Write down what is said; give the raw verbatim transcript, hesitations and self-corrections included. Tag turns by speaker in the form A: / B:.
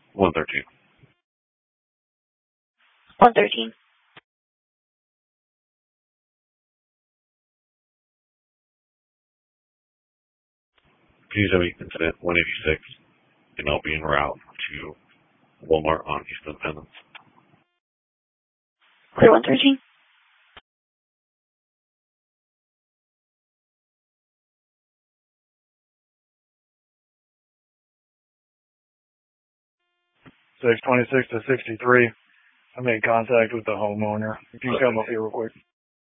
A: one thirteen.
B: one thirteen.
A: Please have me incident one eighty-six, and I'll be en route to Walmart on East Independence.
B: Clear one thirteen.
C: six twenty-six to sixty-three. I made contact with the homeowner. If you can come up here real quick.